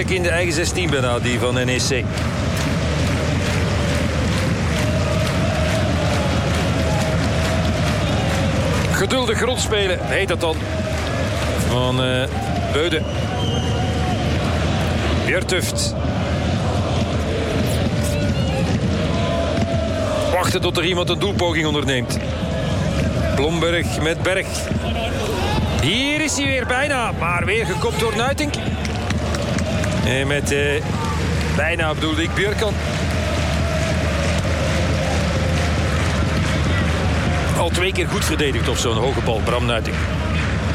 eigenlijk in de eigen 16 bijna, die van NEC. Geduldig rondspelen, heet dat dan. Van Beude. Bjertuft. Wachten tot er iemand een doelpoging onderneemt. Blomberg met Berg. Hier is hij weer bijna, maar weer gekopt door Nuitink. En met bijna bedoelde ik Björkan. Al 2 keer goed verdedigd op zo'n hoge bal, Bram Nuitink.